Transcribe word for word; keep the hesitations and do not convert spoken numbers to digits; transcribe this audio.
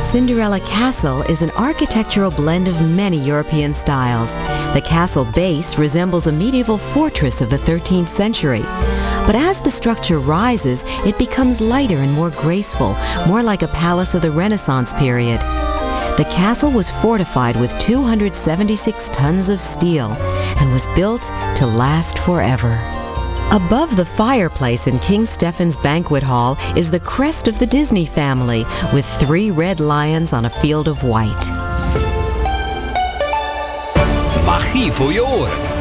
Cinderella Castle is an architectural blend of many European styles. The castle base resembles a medieval fortress of the thirteenth century. But as the structure rises, it becomes lighter and more graceful, more like a palace of the Renaissance period. The castle was fortified with two hundred seventy-six tons of steel and was built to last forever. Above the fireplace in King Stephen's Banquet Hall is the crest of the Disney family, with three red lions on a field of white. Magie voor je oren.